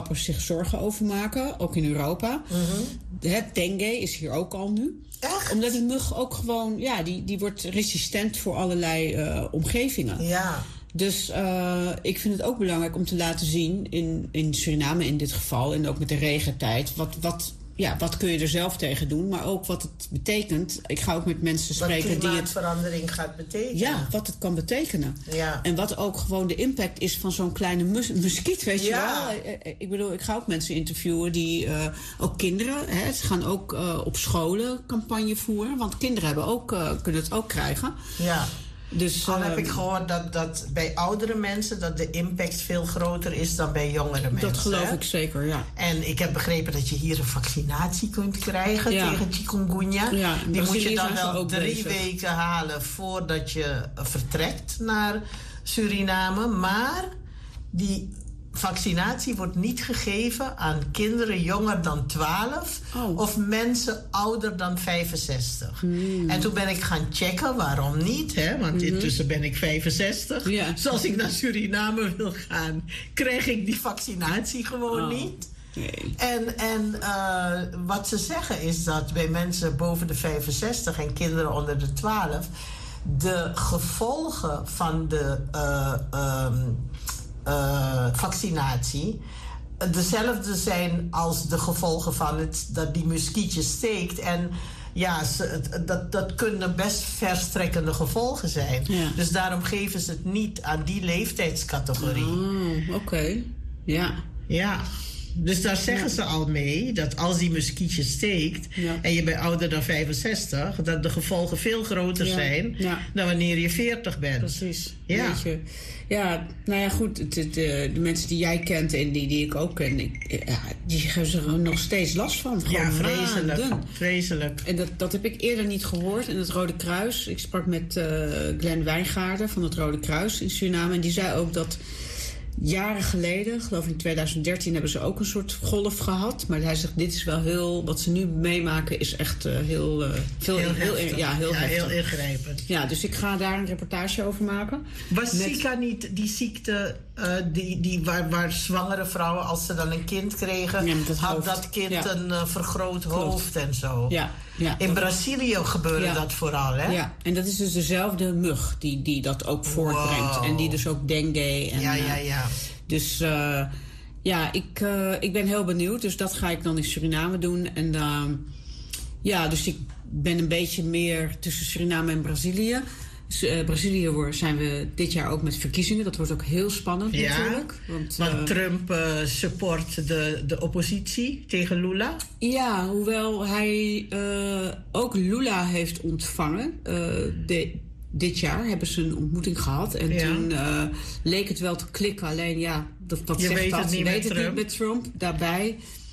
wetenschappers zich zorgen over maken, ook in Europa. Het dengue is hier ook al nu. Echt? Omdat die mug ook gewoon, die wordt resistent voor allerlei omgevingen. Ja. Dus ik vind het ook belangrijk om te laten zien, in Suriname in dit geval, en ook met de regentijd, wat kun je er zelf tegen doen, maar ook wat het betekent. Ik ga ook met mensen spreken die klimaatverandering gaat betekenen. Ja, wat het kan betekenen. Ja. En wat ook gewoon de impact is van zo'n kleine muskiet, weet je wel. Ik bedoel, ik ga ook mensen interviewen die, ook kinderen, hè, ze gaan ook op scholen campagne voeren, want kinderen hebben kunnen het ook krijgen. Ja. Dus, al heb ik gehoord dat bij oudere mensen dat de impact veel groter is dan bij jongere mensen. Dat geloof ik zeker, ja. En ik heb begrepen dat je hier een vaccinatie kunt krijgen tegen chikungunya. Ja, die moet je dan wel 3 weken halen voordat je vertrekt naar Suriname. Maar die vaccinatie wordt niet gegeven aan kinderen jonger dan 12 of mensen ouder dan 65. En toen ben ik gaan checken waarom niet, hè? Want intussen ben ik 65. Ja. Dus als ik naar Suriname wil gaan, krijg ik die vaccinatie gewoon niet. Nee. En wat ze zeggen is dat bij mensen boven de 65 en kinderen onder de 12 de gevolgen van de vaccinatie dezelfde zijn als de gevolgen van dat die muskietje steekt. En ja, dat kunnen best verstrekkende gevolgen zijn. Ja. Dus daarom geven ze het niet aan die leeftijdscategorie. Oké. Ja. Ja. Dus daar zeggen ze al mee dat als die muskietje steekt en je bent ouder dan 65, dat de gevolgen veel groter zijn dan wanneer je 40 bent. Precies. Ja. Ja, nou ja, goed. De mensen die jij kent en die ik ook ken, die hebben er nog steeds last van. Ja, vreselijk. En dat heb ik eerder niet gehoord. En het Rode Kruis, ik sprak met Glenn Wijngaarden van het Rode Kruis in Suriname. En die zei ook dat jaren geleden, geloof ik in 2013, hebben ze ook een soort golf gehad. Maar hij zegt, dit is wel heel, wat ze nu meemaken is echt heel ingrijpend. Ja, dus ik ga daar een reportage over maken. Was Zika niet die ziekte waar zwangere vrouwen, als ze dan een kind kregen, had dat kind een vergroot hoofd en zo? Ja. In Brazilië gebeurde dat vooral, hè? Ja, en dat is dus dezelfde mug die dat ook voortbrengt. En die dus ook dengue. En, ja. Dus ik ben heel benieuwd. Dus dat ga ik dan in Suriname doen. En dus ik ben een beetje meer tussen Suriname en Brazilië. Brazilië zijn we dit jaar ook met verkiezingen. Dat wordt ook heel spannend natuurlijk. Want Trump support de oppositie tegen Lula. Ja, hoewel hij ook Lula heeft ontvangen. Dit jaar hebben ze een ontmoeting gehad. En toen leek het wel te klikken. Alleen dat je zegt weet dat. Het niet Je weet het niet met Trump. Daarbij